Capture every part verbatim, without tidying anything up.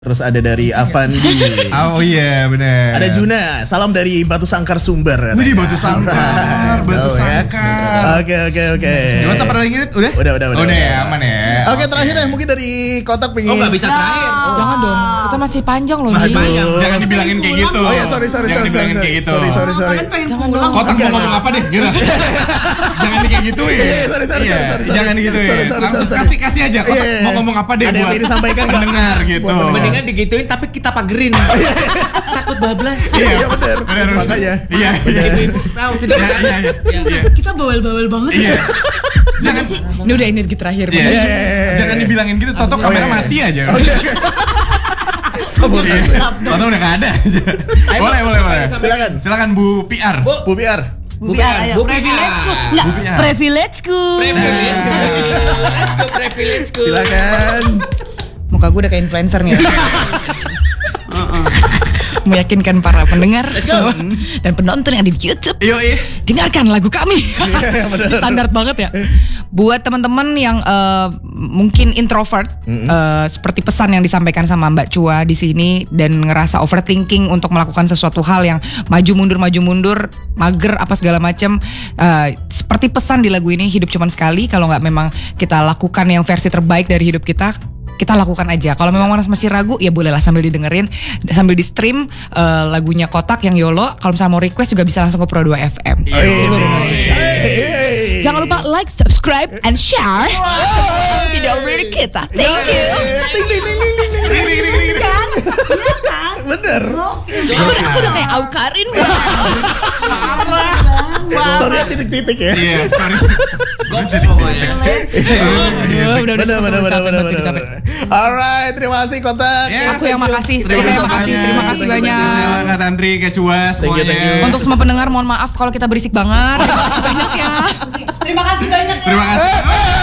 Terus ada dari Avandi. Oh iya benar. Ada Juna, salam dari Batu Sangkar Sumber. Wih, Batu Sangkar, Batu Jauh, ya. Sangkar. Oke oke oke. Gimana sampai lagi ngirit? Udah? Udah udah udah. Udah ya, aman ya. Oke, terakhir ya mungkin dari kotak pengen. Oh nggak bisa terakhir. Oh. Jangan dong, kita masih panjang loh. Aduh. Panjang. Jangan dibilangin kayak gitu. Oh ya sorry sorry Jangan sorry sorry dibilangin sorry kayak gitu. sorry sorry sorry. Kan pengen Jangan pulang. dong. Kotak mau ngomong apa deh? Gitu. Jangan di kayak gituin. Iya, sorry, sorry, Iya, sorry, sorry, sorry. Jangan digituin. Sorry, sorry, Langsung sorry, kasih kasih aja. Kotak Iya. mau ngomong apa deh Ada yang buat ingin disampaikan nggak? pendengar gitu. Buat pendengar. Mendingan digituin tapi kita pagerin. Takut bablas. Iya benar. Benar. Makanya. Iya, iya. Ibu-ibu tahu tidak Iya, kan? iya, iya. Ya. Iya. Kita bawel-bawel banget. Iya. Jangan sih. Ini udah energi terakhir. Iya. Iya, iya, iya. Jangan dibilangin gitu, Toto kamera iya. mati aja. Oke. Sabar. Toto udah gak ada aja. Ayo, Boleh, Bu. boleh, boleh. Silakan. Silakan Bu P R. Bu, Bu Biar. Bu Biar, Biar, ayo. Bu Privilege-ku. Biar. Enggak, Bu Biar. privilege-ku. Privilege. Let's go privilege ku. Silakan. Muka gue udah kayak influencer nih. Heeh. Meyakinkan para pendengar Let's go. semua dan penonton yang ada di YouTube. Yoi. Dengarkan lagu kami. Ini standar banget ya. Buat teman-teman yang uh, mungkin introvert, uh, seperti pesan yang disampaikan sama Mbak Chua di sini dan ngerasa overthinking untuk melakukan sesuatu hal yang maju mundur maju mundur, mager apa segala macam. Uh, seperti pesan di lagu ini, hidup cuman sekali. Kalau nggak memang kita lakukan yang versi terbaik dari hidup kita, kita lakukan aja. Kalau memang masih ragu, ya bolehlah sambil didengerin, sambil di stream uh, lagunya Kotak yang YOLO. Kalau misalnya mau request juga bisa langsung ke Pro dua F M. Seluruh Indonesia. Hey. Jangan lupa like, subscribe, and share video dari kita. Thank you. Ting ting ting ting ting ting ting ting ting. Kan? Iya kan? Bener. Aku udah, aku udah kayak Aukarin. Story-nya titik-titik ya. Iya, sorry. Goks pokoknya. Aduh, udah udah Bener bener bener bener bener. capek. Alright, terima kasih Kotak. Yes. Aku yang makasih. Terima Aku yang kasih makasih. banyak. Terima kasih Thank you, banyak. Silakan Tantri, Kecua Thank you, thank you. semuanya. Untuk semua pendengar, mohon maaf kalau kita berisik banget. Terima kasih banyak ya. Terima kasih banyak ya. Terima kasih.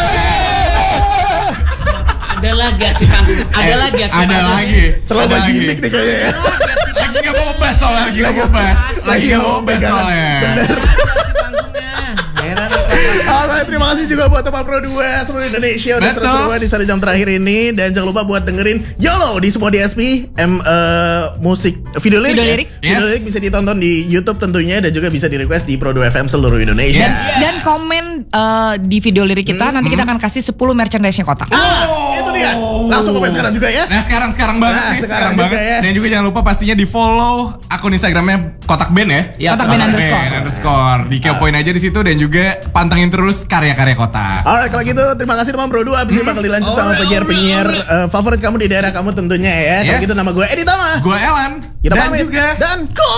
Ada lagi aksi panggung. Ada lagi aksi Ada panggung. lagi. Terlalu Ada lagi. gimmick nih kayaknya ya. Lagi nggak mau ngebahas soalnya, lagi nggak mau ngebahas, lagi nggak mau ngebahas pegangan. soalnya. Bener. Ada aksi panggungnya. Heran apa? Alright, terima kasih juga buat teman Pro dua seluruh Indonesia udah Betul. seru-seruan di satu jam terakhir ini, dan jangan lupa buat dengerin YOLO di semua D S P, M eh, musik video lirik. Video ya? lirik. Video Yes. lirik bisa ditonton di YouTube tentunya, dan juga bisa di request di Pro dua F M seluruh Indonesia. Yes. Dan komen uh, di video lirik kita, nanti kita akan kasih sepuluh merchandise-nya Kotak. Ah, itu dia. Langsung komen sekarang juga ya. Nah sekarang sekarang banget Nah, nih, sekarang sekarang, juga banget. ya. Dan juga jangan lupa pastinya di follow akun Instagramnya Kotak Band ya. Ya, Kotak Band underscore. underscore. Di kepoin aja di situ, dan juga pantengin terus karya-karya Kotak. Alright, kalau gitu terima kasih teman Pro dua. Abis ini bakal dilanjut sama Alright, penyiar-penyiar alright, eh, favorit kamu di daerah kamu tentunya ya. Kalau Yes. gitu nama gue Edi Tama. Gue Elan. Kita dan pamit. juga Dan